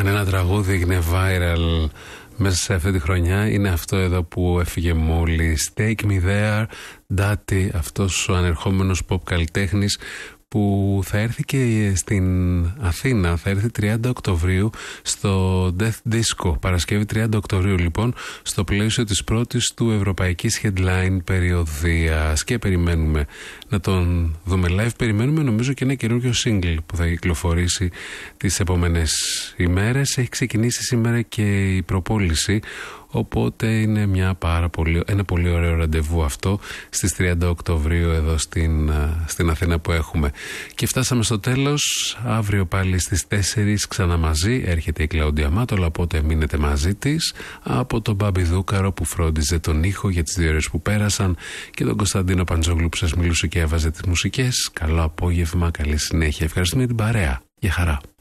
Αν ένα τραγούδι έγινε viral μέσα σε αυτή τη χρονιά, είναι αυτό εδώ που έφυγε μόλις. Take Me There, Daddy, αυτός ο ανερχόμενος pop καλλιτέχνης που θα έρθει και στην Αθήνα, θα έρθει 30 Οκτωβρίου στο Death Disco, Παρασκευή 30 Οκτωβρίου λοιπόν, στο πλαίσιο της πρώτης του Ευρωπαϊκής Headline περιοδίας, και περιμένουμε να τον δούμε live. Περιμένουμε νομίζω και ένα καινούργιο single που θα κυκλοφορήσει τις επόμενες ημέρες. Έχει ξεκινήσει σήμερα και η προπόληση, οπότε είναι ένα πολύ ωραίο ραντεβού αυτό στις 30 Οκτωβρίου εδώ στην Αθήνα που έχουμε. Και φτάσαμε στο τέλος. Αύριο πάλι στις 4 ξανά μαζί έρχεται η Κλαούντια Μάτολα, οπότε μείνετε μαζί της. Από τον Μπάμπη Δούκαρο που φρόντιζε τον ήχο για τις 2 ώρες που πέρασαν, και τον Κωνσταντίνο Παντζόγλου που σας μιλούσε και έβαζε τις μουσικές. Καλό απόγευμα, καλή συνέχεια. Ευχαριστούμε για την παρέα. Γεια χαρά.